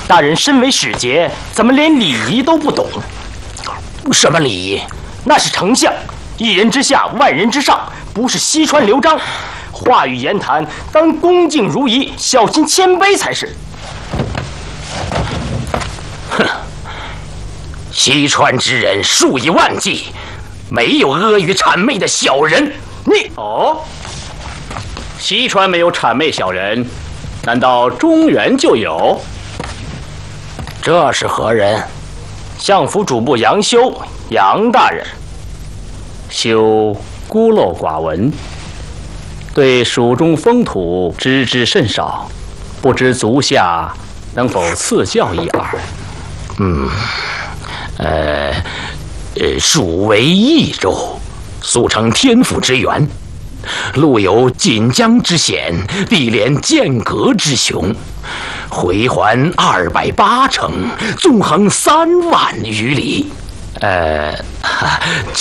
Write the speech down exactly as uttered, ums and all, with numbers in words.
大人身为使节，怎么连礼仪都不懂？ 什么礼仪？ 那是丞相，一人之下，万人之上，不是西川刘璋。话语言谈当恭敬如仪，小心谦卑才是。 哼，西川之人数以万计，没有阿谀谄媚的小人。你哦，西川没有谄媚小人，难道中原就有？ 这是何人？ 相府主簿杨修，杨大人。 修孤陋寡闻，对蜀中风土知之甚少，不知足下能否赐教一二？ 嗯，呃，呃，蜀为益州，素称天府之源，路有锦江之险，地连剑阁之雄，回环二百八城，纵横三万余里。呃。